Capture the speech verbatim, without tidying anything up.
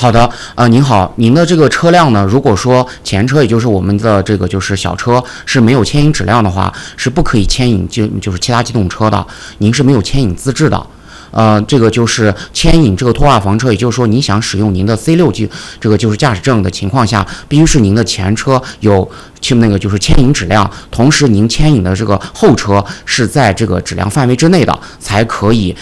好的，呃，您好，您的这个车辆呢，如果说前车，也就是我们的这个就是小车是没有牵引质量的话，是不可以牵引就就是其他机动车的，您是没有牵引资质的。呃，这个就是牵引这个拖挂房车，也就是说，你想使用您的 C 六 级这个就是驾驶证的情况下，必须是您的前车有去那个就是牵引质量，同时您牵引的这个后车是在这个质量范围之内的，才可以